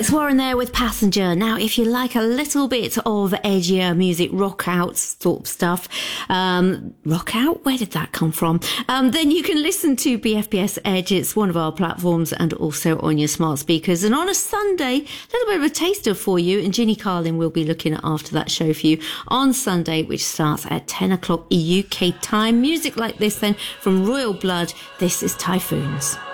Alex Warren there with Passenger. Now, if you like a little bit of edgier music, rock out sort of stuff, rock out? Where did that come from? Then you can listen to BFBS Edge. It's one of our platforms and also on your smart speakers. And on a Sunday, a little bit of a taster for you. And Ginny Carlin will be looking after that show for you on Sunday, which starts at 10 o'clock UK time. Music like this then from Royal Blood. This is Typhoons.